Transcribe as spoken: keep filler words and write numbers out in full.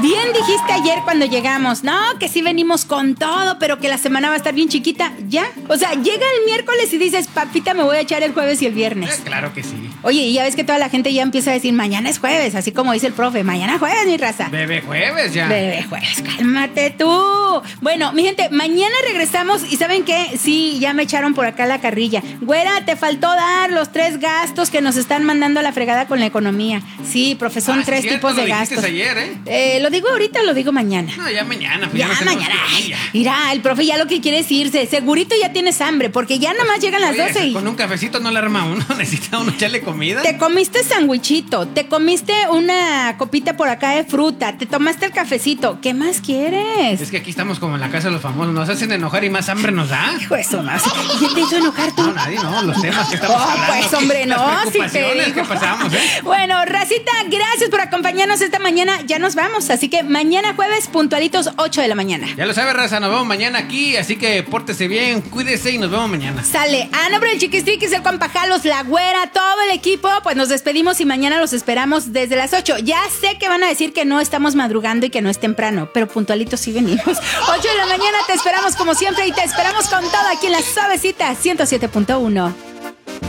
Bien dijiste ayer cuando llegamos, no, que sí venimos con todo, pero que la semana va a estar bien chiquita, ¿ya? O sea, llega el miércoles y dices, papita, me voy a echar el jueves y el viernes. Eh, claro que sí. Oye, y ya ves que toda la gente ya empieza a decir, mañana es jueves, así como dice el profe, mañana jueves, mi raza. Bebé jueves ya. Bebé jueves, cálmate tú. Bueno, mi gente, mañana regresamos y ¿saben qué? Sí, ya me echaron por acá la carrilla. Güera, te faltó dar los tres gastos que nos están mandando a la fregada con la economía. Sí, profe, son Ah, tres sí, cierto, tipos de lo dijiste gastos. ayer, ¿eh? Eh, ¿Lo digo ahorita o lo digo mañana? No, ya mañana. Pues Ya, ya no mañana. tenemos que ir, ya. Mira, el profe ya lo que quiere es irse. Segurito ya tienes hambre, porque ya nada más llegan las Oye, doce y... con un cafecito no le arma uno. Necesita uno echarle comida. Te comiste sandwichito, te comiste una copita por acá de fruta, te tomaste el cafecito. ¿Qué más quieres? Es que aquí estamos como en la casa de los famosos. Nos hacen enojar y más hambre nos da. Hijo de su madre. ¿Quién te hizo enojar tú? No, nadie, no. Los temas que estamos Oh, hablando. pues hombre, no, Las sí te preocupaciones digo. que pasamos, ¿eh? Bueno, racita, gracias por acompañarnos esta mañana. Ya nos vamos, así que mañana jueves, puntualitos, ocho de la mañana. Ya lo sabe, raza, nos vemos mañana aquí, así que pórtese bien, cuídese y nos vemos mañana. Sale, a nombre del Chiquistriquis, el Juan Pajalos, la Güera, todo el equipo, pues nos despedimos y mañana los esperamos desde las ocho. Ya sé que van a decir que no estamos madrugando y que no es temprano, pero puntualitos sí venimos. ocho de la mañana te esperamos como siempre y te esperamos con todo aquí en la Suavecita ciento siete punto uno.